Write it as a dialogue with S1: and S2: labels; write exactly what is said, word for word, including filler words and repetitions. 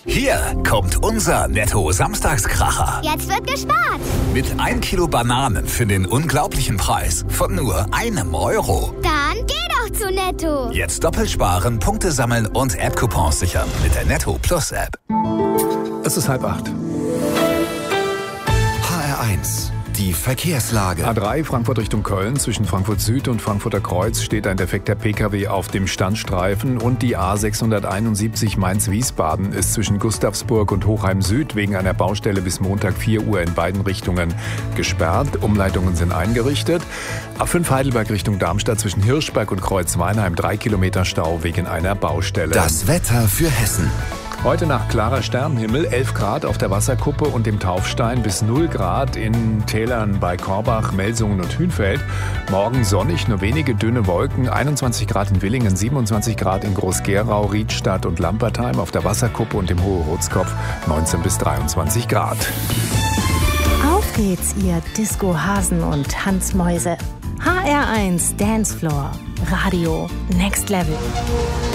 S1: Hier kommt unser Netto-Samstagskracher.
S2: Jetzt wird gespart.
S1: Mit ein Kilo Bananen für den unglaublichen Preis von nur einem Euro.
S2: Dann geh doch zu Netto.
S1: Jetzt doppelt sparen, Punkte sammeln und App-Coupons sichern mit der Netto Plus App.
S3: Es ist halb acht.
S4: H R eins. Die Verkehrslage.
S3: A drei Frankfurt Richtung Köln. Zwischen Frankfurt Süd und Frankfurter Kreuz steht ein defekter Pkw auf dem Standstreifen. Und die A sechshunderteinundsiebzig Mainz-Wiesbaden ist zwischen Gustavsburg und Hochheim Süd wegen einer Baustelle bis Montag vier Uhr in beiden Richtungen gesperrt. Umleitungen sind eingerichtet. A fünf Heidelberg Richtung Darmstadt zwischen Hirschberg und Kreuz-Weinheim drei Kilometer Stau wegen einer Baustelle.
S4: Das Wetter für Hessen.
S3: Heute Nacht klarer Sternenhimmel, elf Grad auf der Wasserkuppe und dem Taufstein bis null Grad in Tälern bei Korbach, Melsungen und Hünfeld. Morgen sonnig, nur wenige dünne Wolken, einundzwanzig Grad in Willingen, siebenundzwanzig Grad in Groß-Gerau, Riedstadt und Lampertheim, auf der Wasserkuppe und dem Hohe-Rotskopf neunzehn bis dreiundzwanzig Grad.
S5: Auf geht's, ihr Disco-Hasen und Hansmäuse. H R eins Dancefloor. Radio Next Level.